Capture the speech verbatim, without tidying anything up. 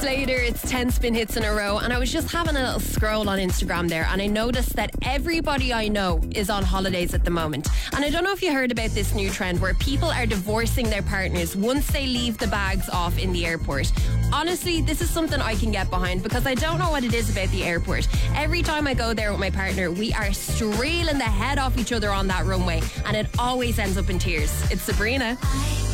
minutes later, it's ten spin hits in a row, and I was just having a little scroll on Instagram there, and I noticed that everybody I know is on holidays at the moment. And I don't know if you heard about this new trend where people are divorcing their partners once they leave the bags off in the airport. Honestly, this is something I can get behind because I don't know what it is about the airport. Every time I go there with my partner, we are streeling the head off each other on that runway, and it always ends up in tears. It's Sabrina.